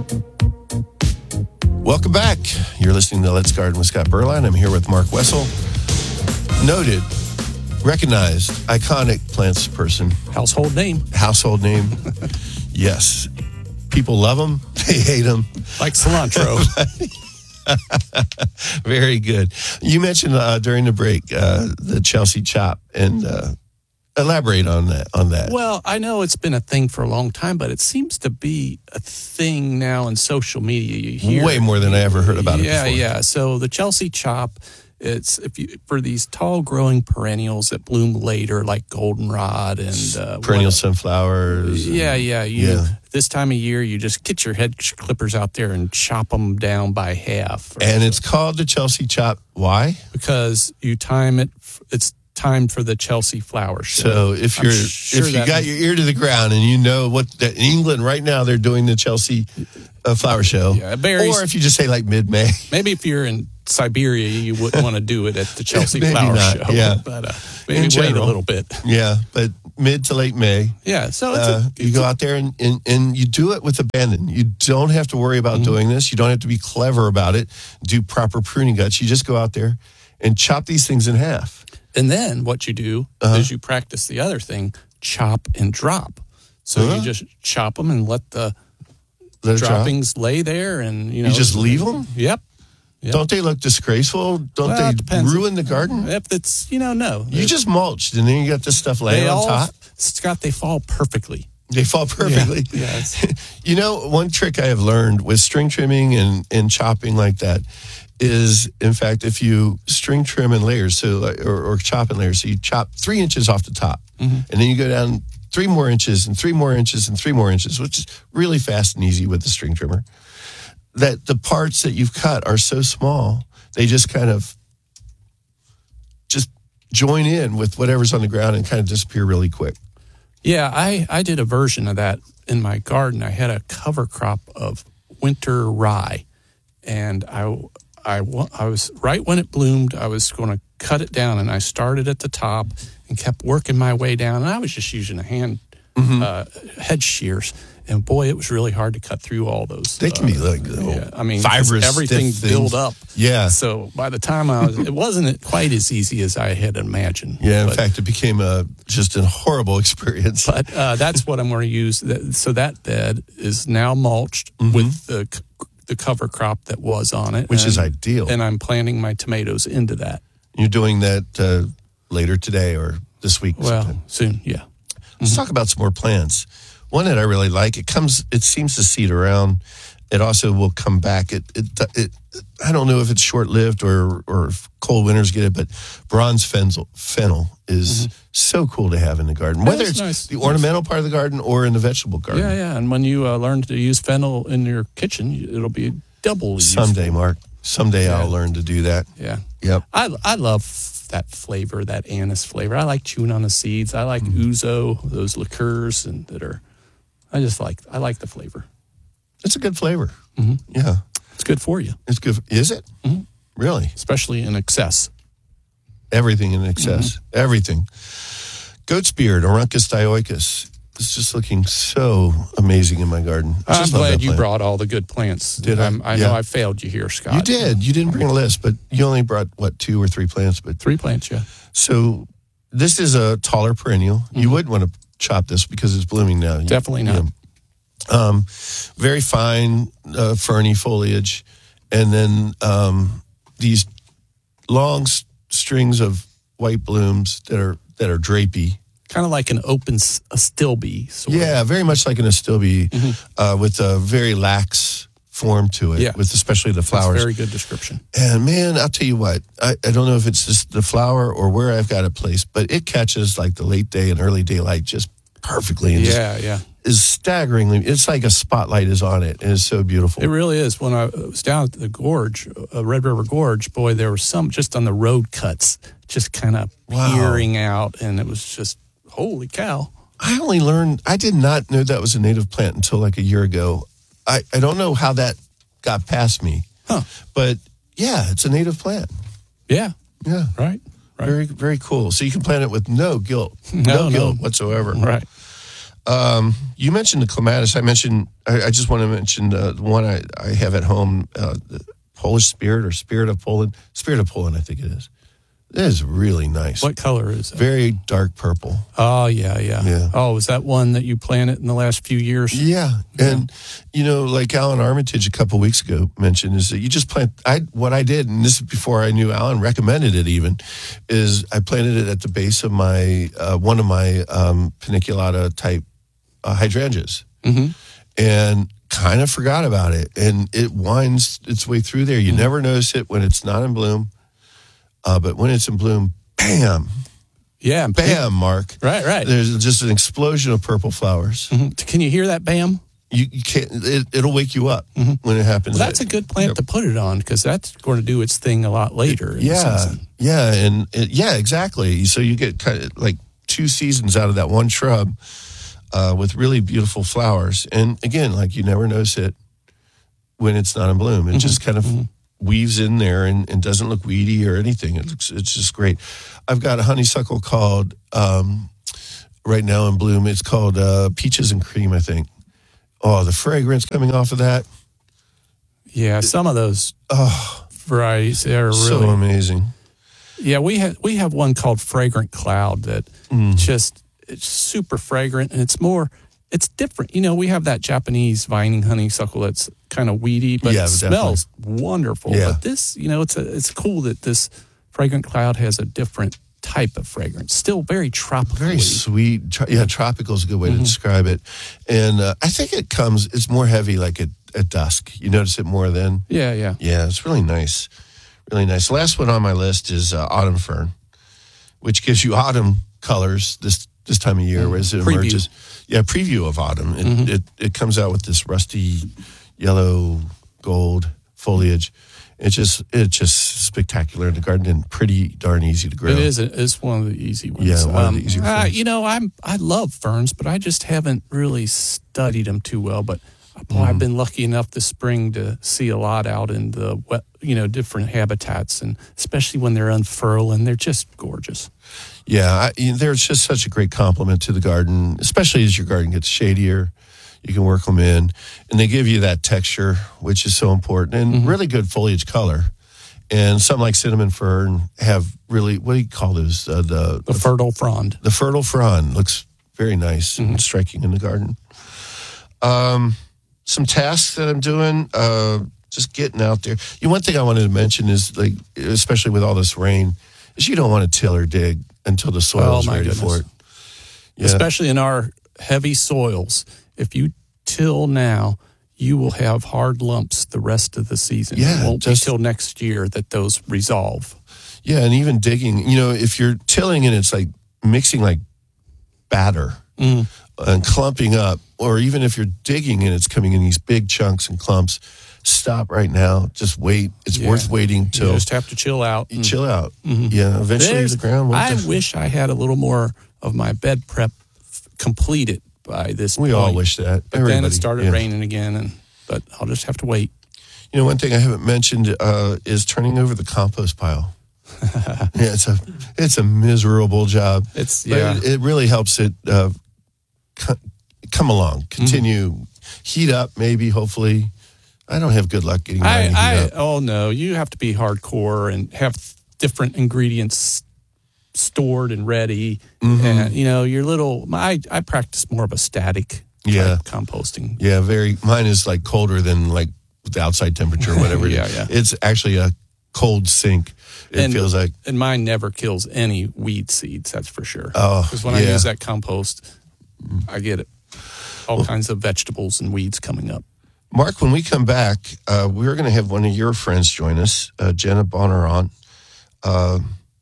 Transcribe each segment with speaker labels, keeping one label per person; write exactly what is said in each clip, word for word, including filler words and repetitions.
Speaker 1: Welcome back. You're listening to Let's Garden with Scott Berline. I'm here with Mark Wessel. Noted, recognized, iconic plants person.
Speaker 2: Household name.
Speaker 1: Household name. Yes. People love them. They hate them.
Speaker 2: Like cilantro.
Speaker 1: Very good. You mentioned uh, during the break uh, the Chelsea chop, and uh, elaborate on that. On that.
Speaker 2: Well, I know it's been a thing for a long time, but it seems to be a thing now in social media. You hear
Speaker 1: way more than I ever heard about
Speaker 2: yeah,
Speaker 1: it before.
Speaker 2: Yeah, yeah. So the Chelsea chop, it's if you for these tall growing perennials that bloom later, like goldenrod and uh,
Speaker 1: perennial
Speaker 2: what,
Speaker 1: sunflowers.
Speaker 2: Yeah,
Speaker 1: and,
Speaker 2: yeah. You,
Speaker 1: yeah.
Speaker 2: This time of year, you just get your head clippers out there and chop them down by half.
Speaker 1: And it's called the Chelsea chop. Why?
Speaker 2: Because you time it. It's time for the Chelsea flower show.
Speaker 1: So if you're sure if you got your ear to the ground and you know what that in England right now they're doing the Chelsea uh, flower show,
Speaker 2: yeah, berries,
Speaker 1: or if you just say like mid-May,
Speaker 2: maybe if you're in Siberia you wouldn't want to do it at the Chelsea
Speaker 1: maybe
Speaker 2: flower
Speaker 1: not,
Speaker 2: show.
Speaker 1: Yeah,
Speaker 2: but uh, maybe
Speaker 1: in
Speaker 2: wait
Speaker 1: general,
Speaker 2: a little bit.
Speaker 1: Yeah, but mid to late May.
Speaker 2: Yeah, so it's
Speaker 1: uh,
Speaker 2: a,
Speaker 1: you
Speaker 2: it's
Speaker 1: go
Speaker 2: a,
Speaker 1: out there and, and and you do it with abandon. You don't have to worry about mm-hmm. doing this. You don't have to be clever about it. Do proper pruning guts. You just go out there and chop these things in half.
Speaker 2: And then what you do uh-huh. is you practice the other thing, chop and drop. So uh-huh. you just chop them and let the let droppings drop. lay there, and you know
Speaker 1: you just leave them.
Speaker 2: Yep. yep.
Speaker 1: Don't they look disgraceful? Don't
Speaker 2: well,
Speaker 1: they ruin the garden?
Speaker 2: If it's you know no,
Speaker 1: you just mulched, and then you got this stuff laying on
Speaker 2: all,
Speaker 1: top.
Speaker 2: Scott, they fall perfectly.
Speaker 1: They fall perfectly.
Speaker 2: Yeah, yeah
Speaker 1: you know, one trick I have learned with string trimming and and chopping like that is, in fact, if you string trim in layers, so or, or chop in layers, so you chop three inches off the top, mm-hmm. and then you go down three more inches and three more inches and three more inches, which is really fast and easy with the string trimmer, that the parts that you've cut are so small, they just kind of just join in with whatever's on the ground and kind of disappear really quick.
Speaker 2: Yeah, I, I did a version of that in my garden. I had a cover crop of winter rye, and I... I, I was right when it bloomed, I was going to cut it down, and I started at the top and kept working my way down. And I was just using a hand mm-hmm. uh, head shears, and boy, it was really hard to cut through all those.
Speaker 1: They can
Speaker 2: uh,
Speaker 1: be like
Speaker 2: yeah, I mean,
Speaker 1: fibrous,
Speaker 2: everything built up.
Speaker 1: Yeah.
Speaker 2: So by the time I was, it wasn't quite as easy as I had imagined.
Speaker 1: Yeah. In
Speaker 2: but,
Speaker 1: fact, it became a just a horrible experience.
Speaker 2: But uh, that's what I'm going to use. So that bed is now mulched mm-hmm. with the. the cover crop that was on it.
Speaker 1: Which
Speaker 2: and,
Speaker 1: is ideal.
Speaker 2: And I'm planting my tomatoes into that.
Speaker 1: You're doing that uh, later today or this week?
Speaker 2: Well,
Speaker 1: sometime.
Speaker 2: soon, yeah.
Speaker 1: Let's
Speaker 2: mm-hmm.
Speaker 1: talk about some more plants. One that I really like, it comes, it seems to seed around. It also will come back. It, it, it I don't know if it's short-lived or or if cold winters get it, but bronze fennel, fennel is mm-hmm. so cool to have in the garden, whether it's
Speaker 2: nice.
Speaker 1: the ornamental part of the garden or in the vegetable garden.
Speaker 2: Yeah, yeah. And when you uh, learn to use fennel in your kitchen, it'll be double useful.
Speaker 1: Someday, Mark. Someday
Speaker 2: yeah.
Speaker 1: I'll learn to do that.
Speaker 2: Yeah.
Speaker 1: Yep.
Speaker 2: I I love that flavor, that anise flavor. I like chewing on the seeds. I like mm-hmm. ouzo, those liqueurs, and that are. I just like. I like the flavor.
Speaker 1: It's a good flavor.
Speaker 2: Mm-hmm.
Speaker 1: Yeah.
Speaker 2: It's good for you.
Speaker 1: It's good. Is it?
Speaker 2: Mm-hmm.
Speaker 1: Really?
Speaker 2: Especially in excess.
Speaker 1: Everything in excess. Mm-hmm. Everything. Goat's beard, Aruncus dioicus. It's just looking so amazing in my garden. I
Speaker 2: I'm glad you brought all the good plants.
Speaker 1: Did I?
Speaker 2: I'm, I
Speaker 1: yeah.
Speaker 2: know I failed you here, Scott.
Speaker 1: You did. You didn't bring a list, but you only brought, what, two or three plants? But
Speaker 2: Three plants, yeah.
Speaker 1: So this is a taller perennial. Mm-hmm. You wouldn't want to chop this because it's blooming now. You,
Speaker 2: Definitely not.
Speaker 1: You know, um, very fine, uh, ferny foliage. And then um, these long s- strings of white blooms that are that are drapey.
Speaker 2: Kind of like an open astilbe. Sort
Speaker 1: yeah,
Speaker 2: of.
Speaker 1: very much like an astilbe mm-hmm. uh, with a very lax form to it,
Speaker 2: yeah.
Speaker 1: with especially the flowers.
Speaker 2: That's a very good description.
Speaker 1: And man, I'll tell you what, I, I don't know if it's just the flower or where I've got it placed, but it catches like the late day and early daylight just perfectly. And
Speaker 2: yeah,
Speaker 1: just
Speaker 2: yeah.
Speaker 1: is staggeringly, it's like a spotlight is on it, and it's so beautiful.
Speaker 2: It really is. When I was down at the gorge, uh, Red River Gorge, boy, there were some just on the road cuts, just kind of
Speaker 1: wow.
Speaker 2: peering out, and it was just, holy cow.
Speaker 1: I only learned, I did not know that was a native plant until like a year ago. I, I don't know how that got past me,
Speaker 2: huh.
Speaker 1: but yeah, it's a native plant.
Speaker 2: Yeah.
Speaker 1: Yeah.
Speaker 2: Right. Right.
Speaker 1: Very, very cool. So you can plant it with no guilt,
Speaker 2: no,
Speaker 1: no guilt
Speaker 2: no.
Speaker 1: whatsoever.
Speaker 2: Right.
Speaker 1: Um, you mentioned the clematis. I mentioned. I, I just want to mention uh, the one I, I have at home, uh, the Polish Spirit or Spirit of Poland. Spirit of Poland, I think it is. It is really nice.
Speaker 2: What color is it?
Speaker 1: Very dark purple.
Speaker 2: Oh, yeah, yeah.
Speaker 1: Yeah.
Speaker 2: Oh, is that one that you planted in the last few years?
Speaker 1: Yeah. And, you know, like Alan Armitage a couple weeks ago mentioned, is that you just plant, I what I did, and this is before I knew Alan recommended it even, is I planted it at the base of my, uh, one of my um, paniculata type uh, hydrangeas.
Speaker 2: Mm-hmm.
Speaker 1: And kind of forgot about it. And it winds its way through there. You mm-hmm. never notice it when it's not in bloom. Uh, but when it's in bloom, bam.
Speaker 2: Yeah.
Speaker 1: Bam, Mark.
Speaker 2: Right, right.
Speaker 1: There's just an explosion of purple flowers.
Speaker 2: Mm-hmm. Can you hear that bam?
Speaker 1: You, you can't, it, it'll wake you up mm-hmm. when it happens.
Speaker 2: Well, that's a good plant yep. to put it on because that's going to do its thing a lot later. In
Speaker 1: yeah.
Speaker 2: the season.
Speaker 1: Yeah. And it, yeah, exactly. So you get kind of like two seasons out of that one shrub uh, with really beautiful flowers. And again, like you never notice it when it's not in bloom. It mm-hmm. just kind of mm-hmm. weaves in there and, and doesn't look weedy or anything. It looks, it's just great. I've got a honeysuckle called, um, right now in bloom, it's called uh, Peaches and Cream, I think. Oh, the fragrance coming off of that.
Speaker 2: Yeah, some of those
Speaker 1: oh,
Speaker 2: varieties are really
Speaker 1: so amazing.
Speaker 2: Yeah, we have we have one called Fragrant Cloud that mm. just it's super fragrant and it's more it's different. You know, we have that Japanese vining honeysuckle that's kind of weedy, but
Speaker 1: yeah,
Speaker 2: it smells wonderful.
Speaker 1: Yeah.
Speaker 2: But this, you know, it's a, it's cool that this Fragrant Cloud has a different type of fragrance. Still very tropical.
Speaker 1: Very sweet. Yeah, tropical is a good way mm-hmm. to describe it. And uh, I think it comes, it's more heavy like at, at dusk. You notice it more then?
Speaker 2: Yeah, yeah.
Speaker 1: Yeah, it's really nice. Really nice. The last one on my list is uh, autumn fern, which gives you autumn colors this this time of year, mm-hmm. as it
Speaker 2: preview.
Speaker 1: emerges. Yeah, preview of autumn. It, mm-hmm. it it comes out with this rusty yellow gold foliage. It's just it's just spectacular in the garden and pretty darn easy to grow.
Speaker 2: It is. It's one of the easy ones.
Speaker 1: Yeah, one
Speaker 2: um,
Speaker 1: of the easier
Speaker 2: uh,
Speaker 1: ones.
Speaker 2: You know, I'm I love ferns, but I just haven't really studied them too well. But boy, mm. I've been lucky enough this spring to see a lot out in the wet, you know, different habitats, and especially when they're unfurling, they're just gorgeous.
Speaker 1: Yeah, I, they're just such a great compliment to the garden, especially as your garden gets shadier. You can work them in, and they give you that texture, which is so important, and mm-hmm. really good foliage color. And some like cinnamon fern have really, what do you call those? Uh, the,
Speaker 2: the
Speaker 1: the
Speaker 2: fertile frond.
Speaker 1: The fertile frond looks very nice mm-hmm. and striking in the garden. Um, some tasks that I'm doing, uh, just getting out there. You know, one thing I wanted to mention is, like, especially with all this rain, is you don't want to till or dig until the soil
Speaker 2: oh,
Speaker 1: is ready
Speaker 2: goodness.
Speaker 1: for it. Yeah.
Speaker 2: Especially in our heavy soils. If you till now, you will have hard lumps the rest of the season.
Speaker 1: Yeah,
Speaker 2: it won't
Speaker 1: just,
Speaker 2: be till next year that those resolve.
Speaker 1: Yeah, and even digging, you know, if you're tilling and it's like mixing like batter mm. and clumping up, or even if you're digging and it's coming in these big chunks and clumps, stop right now. Just wait. It's yeah. worth waiting till.
Speaker 2: You just have to chill out.
Speaker 1: You chill out. Mm-hmm. Yeah, eventually There's, the ground will.
Speaker 2: I wish I had a little more of my bed prep f- completed by this
Speaker 1: we
Speaker 2: point.
Speaker 1: all wish that.
Speaker 2: But
Speaker 1: Everybody,
Speaker 2: then it started
Speaker 1: yeah.
Speaker 2: raining again, and but I'll just have to wait.
Speaker 1: You know, one thing I haven't mentioned uh, is turning over the compost pile. yeah, it's a it's a miserable job.
Speaker 2: It's yeah.
Speaker 1: It, it really helps it uh, co- come along, continue, mm-hmm. heat up. Maybe, hopefully, I don't have good luck getting mine
Speaker 2: I,
Speaker 1: to heat
Speaker 2: I
Speaker 1: up.
Speaker 2: oh no, you have to be hardcore and have different ingredients stored and ready, mm-hmm. and you know your little. I I practice more of a static
Speaker 1: yeah
Speaker 2: composting.
Speaker 1: Yeah, very. Mine is like colder than like the outside temperature, or whatever.
Speaker 2: yeah, yeah.
Speaker 1: It's actually a cold sink. It
Speaker 2: and,
Speaker 1: feels like,
Speaker 2: and mine never kills any weed seeds. That's for sure.
Speaker 1: Oh,
Speaker 2: because when
Speaker 1: yeah.
Speaker 2: I use that compost, I get it. All well, kinds of vegetables and weeds coming up.
Speaker 1: Mark, when we come back, uh, we're going to have one of your friends join us, uh, Jenna Bonaron. Uh,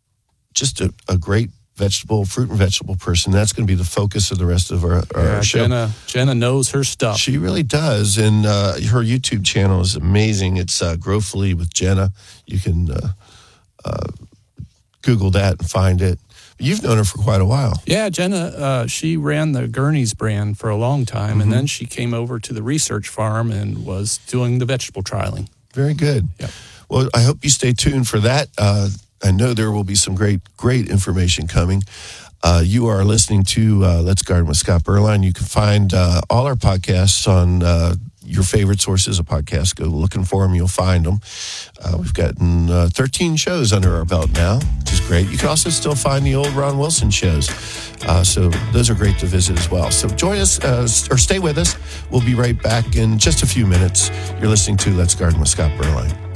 Speaker 1: just a, a great vegetable, fruit and vegetable person. That's going to be the focus of the rest of our, our
Speaker 2: yeah,
Speaker 1: show.
Speaker 2: Jenna, Jenna knows her stuff.
Speaker 1: She really does. And uh, her YouTube channel is amazing. It's uh, Growfully with Jenna. You can uh, uh, Google that and find it. You've known her for quite a while.
Speaker 2: Yeah, Jenna, uh, she ran the Gurney's brand for a long time, mm-hmm. and then she came over to the research farm and was doing the vegetable trialing.
Speaker 1: Very good.
Speaker 2: Yep.
Speaker 1: Well, I hope you stay tuned for that. Uh, I know there will be some great, great information coming. Uh, you are listening to uh, Let's Garden with Scott Berline. You can find uh, all our podcasts on uh, your favorite sources of podcasts. Go looking for them, you'll find them. Uh, we've gotten uh, thirteen shows under our belt now, which is great. You can also still find the old Ron Wilson shows. Uh, so those are great to visit as well. So join us uh, or stay with us. We'll be right back in just a few minutes. You're listening to Let's Garden with Scott Berline.